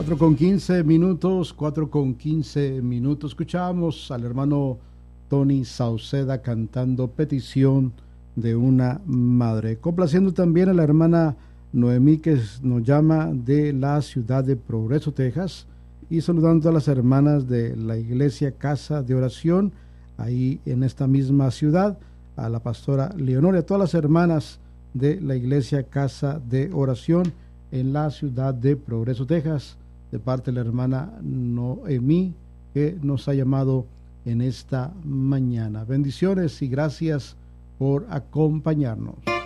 4:15, 4:15. Escuchamos al hermano Tony Sauceda cantando Petición de una Madre. Complaciendo también a la hermana Noemí, que nos llama de la ciudad de Progreso, Texas. Y saludando a las hermanas de la iglesia Casa de Oración, ahí en esta misma ciudad, a la pastora Leonor y a todas las hermanas de la iglesia Casa de Oración en la ciudad de Progreso, Texas, de parte de la hermana Noemí, que nos ha llamado en esta mañana. Bendiciones y gracias por acompañarnos.